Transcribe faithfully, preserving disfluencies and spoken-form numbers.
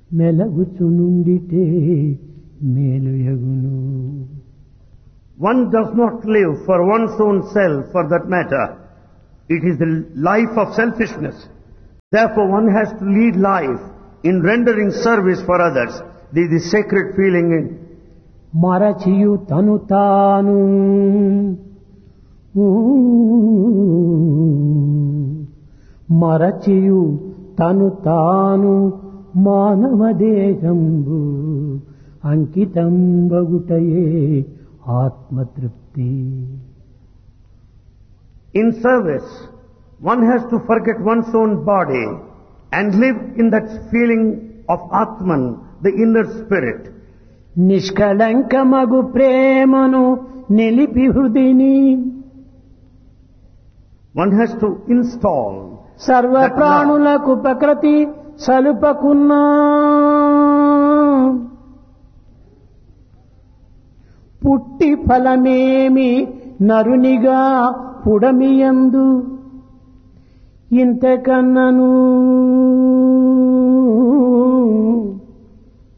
మెలగుచునుండితే మేలుయగును. One does not live for one's own self, for that matter. It is the life of selfishness. Therefore, one has to lead life in rendering service for others. This is the sacred feeling in మరచియు తను తాను మరచియు తను తాను మానవదేహంబు అంకితంబగుటయే ఆత్మతృప్తి. In service, one has to forget one's own body and live in that feeling of Atman, the inner spirit. నిష్కళంకమగు ప్రేమను నిలిపి హృదిని One has to install సర్వ ప్రాణులకు ప్రకృతి సలుపకున్నా పుట్టి ఫలమేమి నరునిగా పుడమియందు ఇంతకన్నను